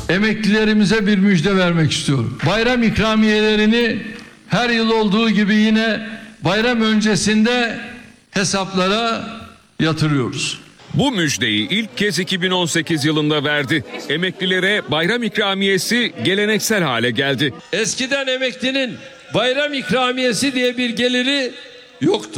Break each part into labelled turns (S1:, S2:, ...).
S1: emeklilerimize bir müjde vermek istiyorum. Bayram ikramiyelerini her yıl olduğu gibi yine bayram öncesinde hesaplara yatırıyoruz.
S2: Bu müjdeyi ilk kez 2018 yılında verdi. Emeklilere bayram ikramiyesi geleneksel hale geldi.
S3: Eskiden emeklinin bayram ikramiyesi diye bir geliri yoktu.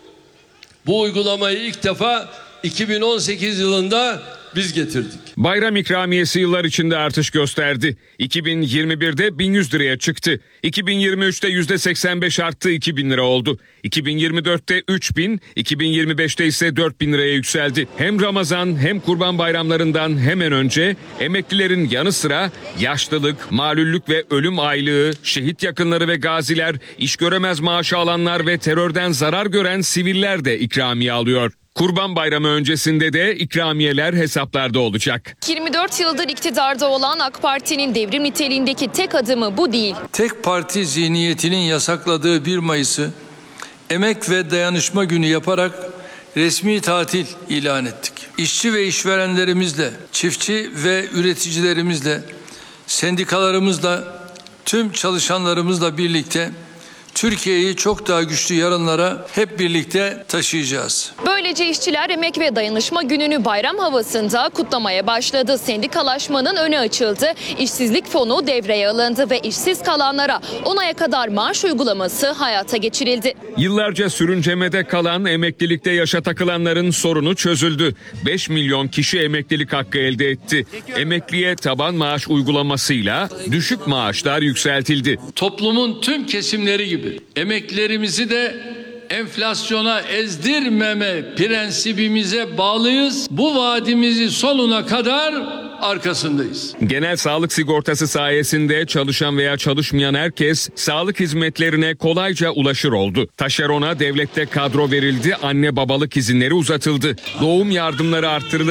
S3: Bu uygulamayı ilk defa 2018 yılında biz getirdik.
S2: Bayram ikramiyesi yıllar içinde artış gösterdi. 2021'de 1100 liraya çıktı. 2023'te %85 arttı, 2000 lira oldu. 2024'te 3000, 2025'te ise 4000 liraya yükseldi. Hem Ramazan hem Kurban bayramlarından hemen önce emeklilerin yanı sıra yaşlılık, malüllük ve ölüm aylığı, şehit yakınları ve gaziler, iş göremez maaşı alanlar ve terörden zarar gören siviller de ikramiye alıyor. Kurban Bayramı öncesinde de ikramiyeler hesaplarda olacak.
S4: 24 yıldır iktidarda olan AK Parti'nin devrim niteliğindeki tek adımı bu değil.
S1: Tek parti zihniyetinin yasakladığı 1 Mayıs'ı Emek ve Dayanışma Günü yaparak resmi tatil ilan ettik. İşçi ve işverenlerimizle, çiftçi ve üreticilerimizle, sendikalarımızla, tüm çalışanlarımızla birlikte Türkiye'yi çok daha güçlü yarınlara hep birlikte taşıyacağız.
S4: Böylece işçiler Emek ve Dayanışma Günü'nü bayram havasında kutlamaya başladı. Sendikalaşmanın önü açıldı. İşsizlik fonu devreye alındı ve işsiz kalanlara 10 aya kadar maaş uygulaması hayata geçirildi.
S2: Yıllarca sürüncemede kalan, emeklilikte yaşa takılanların sorunu çözüldü. 5 milyon kişi emeklilik hakkı elde etti. Emekliye taban maaş uygulamasıyla düşük maaşlar yükseltildi.
S1: Toplumun tüm kesimleri gibi emeklilerimizi de enflasyona ezdirmeme prensibimize bağlıyız. Bu vaadimizi sonuna kadar arkasındayız.
S2: Genel sağlık sigortası sayesinde çalışan veya çalışmayan herkes sağlık hizmetlerine kolayca ulaşır oldu. Taşerona devlette kadro verildi, anne babalık izinleri uzatıldı. Doğum yardımları arttırıldı.